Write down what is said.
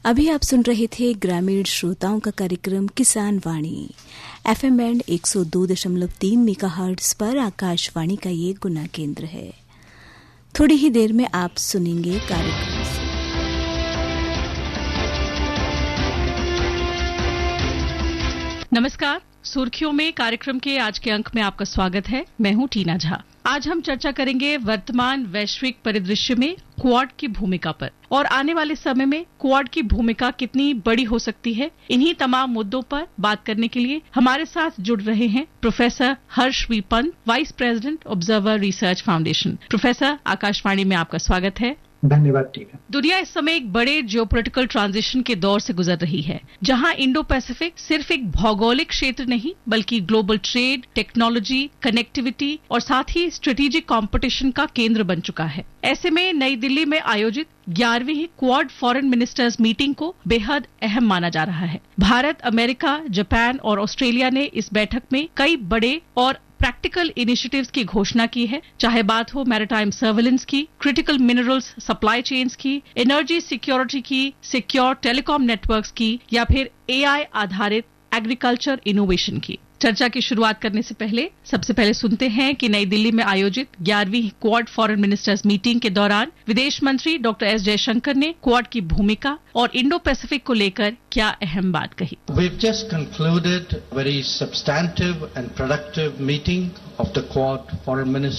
अभी आप सुन रहे थे ग्रामीण श्रोताओं का कार्यक्रम किसान वाणी। FM बैंड 102.3 मेगाहर्ट्ज पर आकाशवाणी का ये गुना केंद्र है। थोड़ी ही देर में आप सुनेंगे कार्यक्रम से। नमस्कार, सुर्खियों में कार्यक्रम के आज के अंक में आपका स्वागत है। मैं हूं टीना झा। आज हम चर्चा करेंगे वर्तमान वैश्विक परिदृश्य में क्वाड की भूमिका पर और आने वाले समय में क्वाड की भूमिका कितनी बड़ी हो सकती है। इन्हीं तमाम मुद्दों पर बात करने के लिए हमारे साथ जुड़ रहे हैं professor Harsh we Pant, vice president observer research foundation. Professor, Akashvani में आपका स्वागत है। धन्यवाद। ठीक है। दुनिया इस समय एक बड़े जियोपॉलिटिकल ट्रांजिशन के दौर से गुजर रही है, जहां इंडो पैसिफिक सिर्फ एक भौगोलिक क्षेत्र नहीं बल्कि ग्लोबल ट्रेड, टेक्नोलॉजी, कनेक्टिविटी और साथ ही स्ट्रेटेजिक कंपटीशन का केंद्र बन चुका है। ऐसे में नई दिल्ली में आयोजित 11वीं क्वाड फॉरेन मिनिस्टर्स मीटिंग को बेहद अहम माना जा रहा है। भारत, अमेरिका, जापान और ऑस्ट्रेलिया ने इस बैठक में कई बड़े और प्रैक्टिकल इनिशिएटिव्स की घोषणा की है, चाहे बात हो मैरीटाइम सर्वेलेंस की, क्रिटिकल मिनरल्स सप्लाई चेन्स की, एनर्जी सिक्योरिटी की, सिक्योर टेलीकॉम नेटवर्क्स की या फिर AI आधारित एग्रीकल्चर इनोवेशन की। चर्चा की शुरुआत करने से पहले सबसे पहले सुनते हैं कि नई दिल्ली में आयोजित 11वीं क्वाड फॉरेन मिनिस्टर्स मीटिंग के दौरान विदेश मंत्री डॉक्टर एस जयशंकर ने क्वाड की भूमिका और इंडो पैसिफिक को लेकर क्या अहम बात कही। We've just concluded a very substantive and productive meeting of the Quad Foreign Ministers